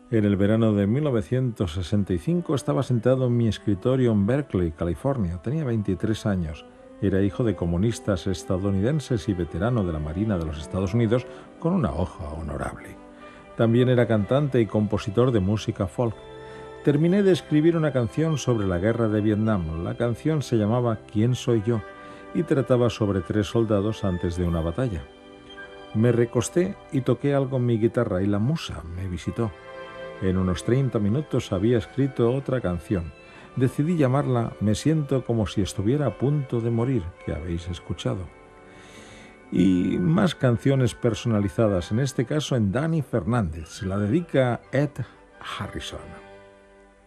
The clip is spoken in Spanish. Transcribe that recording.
En el verano de 1965 estaba sentado en mi escritorio en Berkeley, California. Tenía 23 años. Era hijo de comunistas estadounidenses y veterano de la Marina de los Estados Unidos con una hoja honorable. También era cantante y compositor de música folk. Terminé de escribir una canción sobre la guerra de Vietnam. La canción se llamaba ¿Quién soy yo? Y trataba sobre 3 soldados antes de una batalla. Me recosté y toqué algo en mi guitarra y la musa me visitó. En unos 30 minutos había escrito otra canción. Decidí llamarla Me siento como si estuviera a punto de morir, que habéis escuchado. Y más canciones personalizadas, en este caso en Dani Fernández. Se la dedica Ed Harrison.